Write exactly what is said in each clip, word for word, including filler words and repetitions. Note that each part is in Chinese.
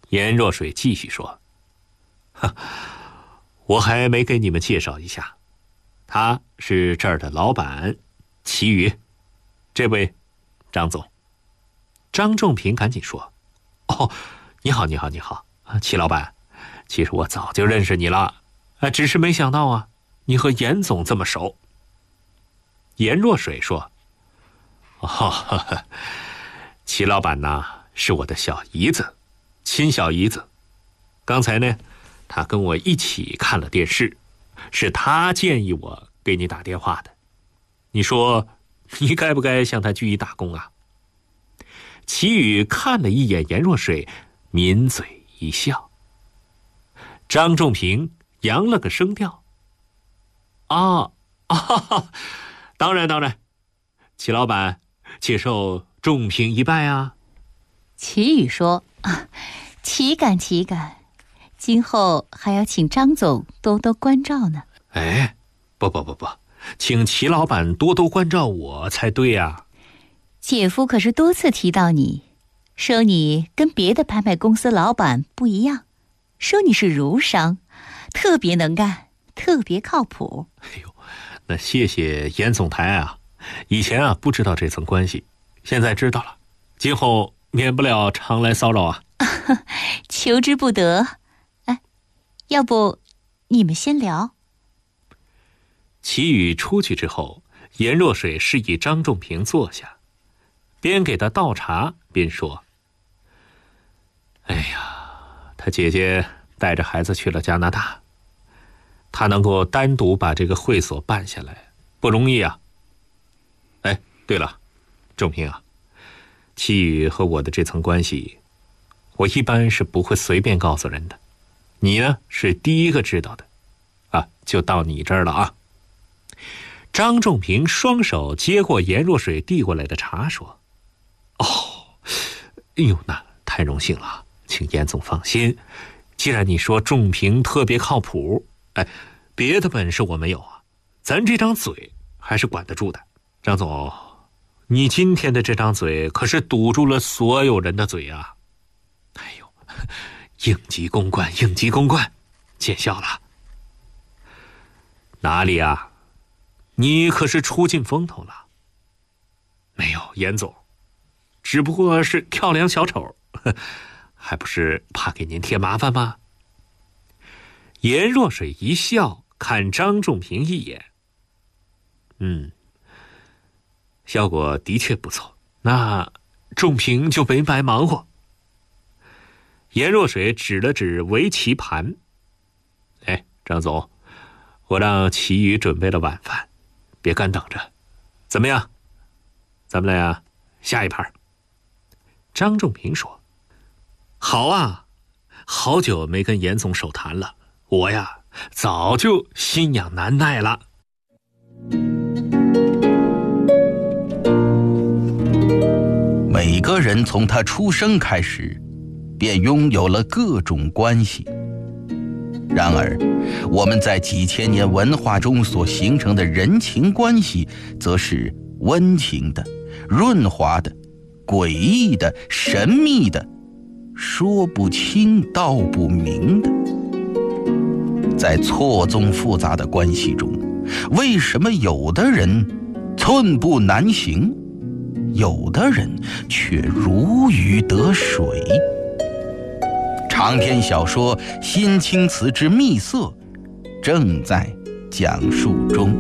严若水继续说：“哈，我还没给你们介绍一下，他是这儿的老板齐宇，这位张总。”张仲平赶紧说：“哦，你好，你好，你好，齐老板，其实我早就认识你了，啊，只是没想到啊，你和严总这么熟。”严若水说：“哦，呵呵，齐老板呐，是我的小姨子，亲小姨子。刚才呢，他跟我一起看了电视，是他建议我给你打电话的。你说，你该不该向他鞠一大躬啊？”齐宇看了一眼严若水，抿嘴一笑。张仲平扬了个声调：“啊啊，当然当然，齐老板，且受仲平一拜啊。” 齐宇说：“啊，岂敢岂敢，今后还要请张总多多关照呢。” 哎，不不不不，请齐老板多多关照我才对啊。 姐夫可是多次提到你，说你跟别的拍卖公司老板不一样，说你是儒商，特别能干，特别靠谱。 哎呦，那谢谢严总台啊，以前啊不知道这层关系，现在知道了，今后免不了常来骚扰啊。 求之不得。哎，要不你们先聊。 齐宇出去之后，严若水示意张仲平坐下，边给他倒茶边说：“哎呀，他姐姐带着孩子去了加拿大，他能够单独把这个会所办下来，不容易啊。哎，对了，仲平啊，齐宇和我的这层关系，我一般是不会随便告诉人的，你呢是第一个知道的，啊，就到你这儿了啊。”张仲平双手接过严若水递过来的茶，说：“哦，哎呦，那太荣幸了，请严总放心。既然你说仲平特别靠谱，哎，别的本事我没有啊，咱这张嘴还是管得住的。张总，你今天的这张嘴可是堵住了所有人的嘴啊！哎呦，应急公关，应急公关，见笑了。哪里啊？你可是出尽风头了。”“没有，严总，只不过是跳梁小丑，还不是怕给您添麻烦吗？”严若水一笑，看张仲平一眼：“嗯，效果的确不错，那仲平就没白忙活。”严若水指了指围棋盘：“哎，张总，我让齐宇准备了晚饭，别干等着，怎么样？咱们俩下一盘。”张仲平说：“好啊，好久没跟严总手谈了，我呀早就心痒难耐了。” 每个人从他出生开始，便拥有了各种关系。然而，我们在几千年文化中所形成的人情关系，则是温情的、润滑的、诡异的、神秘的，说不清道不明的。在错综复杂的关系中，为什么有的人寸步难行，有的人却如鱼得水？长篇小说《新青瓷之秘色》正在讲述中。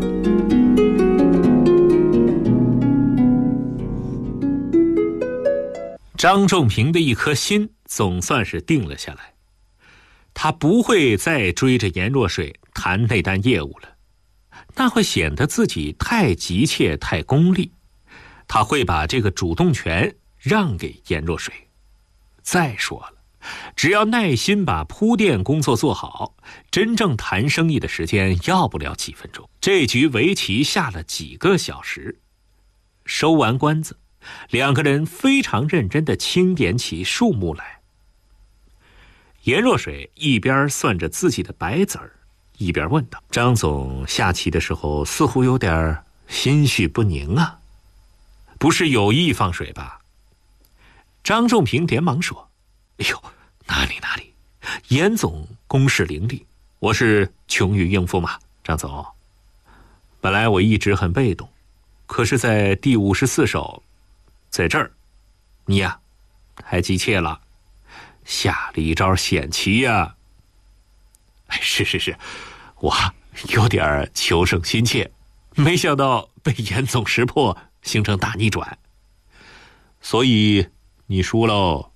张仲平的一颗心总算是定了下来，他不会再追着严若水谈那单业务了，那会显得自己太急切太功利，他会把这个主动权让给严若水。再说了，只要耐心把铺垫工作做好，真正谈生意的时间要不了几分钟。这局围棋下了几个小时，收完关子，两个人非常认真地清点起数目来。严若水一边算着自己的白子儿，一边问道：“张总下棋的时候似乎有点心绪不宁啊，不是有意放水吧？”张仲平连忙说：“哎呦， 哪里哪里，严总公事伶俐，我是穷于应付嘛。张总，本来我一直很被动，可是在第五十四手，在这儿，你呀，太急切了，下了一招险棋呀。哎，是是是，我有点求胜心切，没想到被严总识破，形成大逆转，所以你输喽。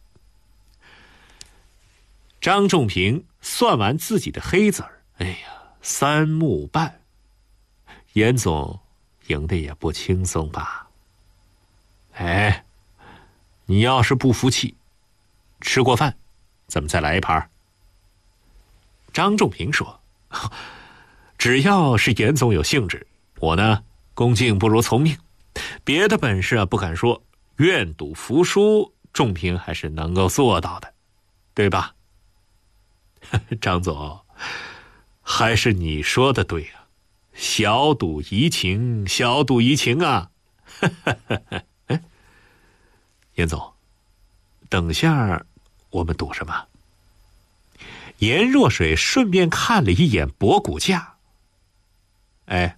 张仲平算完自己的黑子儿，哎呀，三目半，严总赢得也不轻松吧？哎，你要是不服气，吃过饭，咱们再来一盘。张仲平说：“只要是严总有兴致，我呢，恭敬不如从命，别的本事啊不敢说，愿赌服输，仲平还是能够做到的，对吧？”张总，还是你说的对啊，小赌怡情，小赌怡情啊。哎，严总，等下我们赌什么？严若水顺便看了一眼博古架，哎，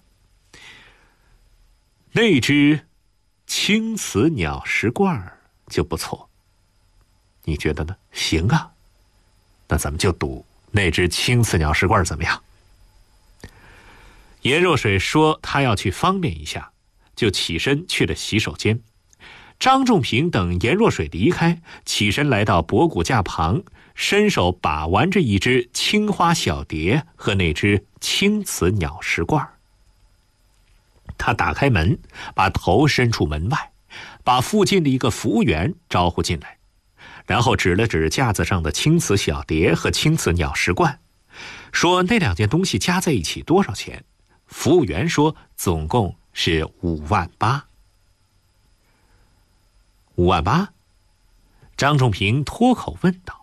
那只青瓷鸟食罐就不错，你觉得呢？行啊，那咱们就赌那只青瓷鸟食罐怎么样？严若水说他要去方便一下，就起身去了洗手间。张仲平等严若水离开，起身来到博古架旁，伸手把玩着一只青花小蝶和那只青瓷鸟食罐。他打开门，把头伸出门外，把附近的一个服务员招呼进来，然后指了指架子上的青瓷小碟和青瓷鸟食罐，说那两件东西加在一起多少钱？服务员说总共是五万八。五万八？张仲平脱口问道。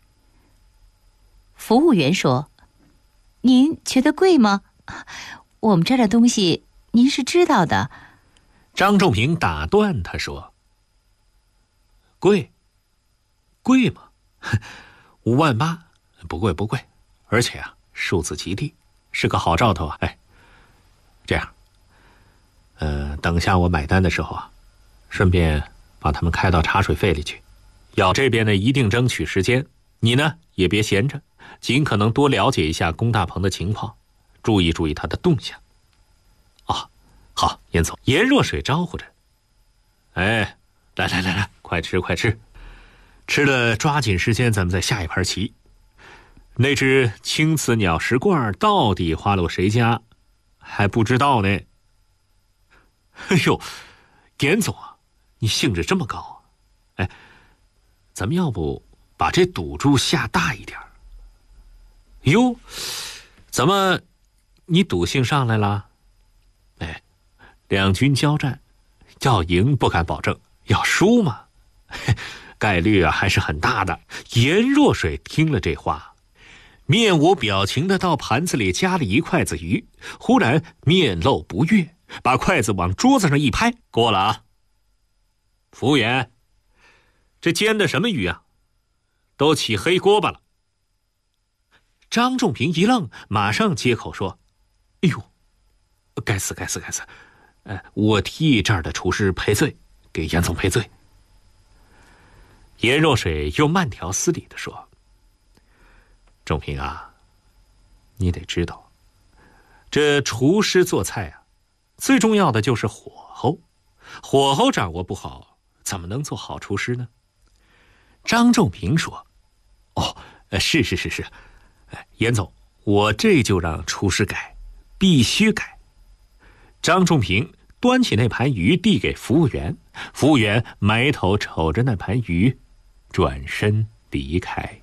服务员说：“您觉得贵吗？我们这儿的东西您是知道的。” 张仲平打断他说：“贵？贵吗？五万八，不贵不贵，而且啊，数字极低，是个好兆头啊！哎，这样，呃，等下我买单的时候啊，顺便把他们开到茶水费里去。要这边呢，一定争取时间。你呢，也别闲着，尽可能多了解一下龚大鹏的情况，注意注意他的动向。”哦，好，严总。严若水招呼着：“哎，来来来来，快吃快吃，吃了抓紧时间，咱们再下一盘棋。那只青瓷鸟食罐到底花落谁家，还不知道呢。”哎呦，严总啊，你兴致这么高啊！哎，咱们要不把这赌注下大一点？哟，怎么你赌性上来了？哎，两军交战，要赢不敢保证，要输嘛，概率啊还是很大的。严若水听了这话，面无表情的到盘子里夹了一筷子鱼，忽然面露不悦，把筷子往桌子上一拍：“过了啊！服务员，这煎的什么鱼啊？都起黑锅巴了。”张仲平一愣，马上接口说：“哎呦，该死该死该死！呃，我替这儿的厨师赔罪，给严总赔罪。”严若水又慢条斯理地说：“仲平啊，你得知道，这厨师做菜啊，最重要的就是火候，火候掌握不好，怎么能做好厨师呢？”张仲平说：“哦，是是是是，严总，我这就让厨师改，必须改。”张仲平端起那盘鱼递给服务员，服务员埋头瞅着那盘鱼，转身离开。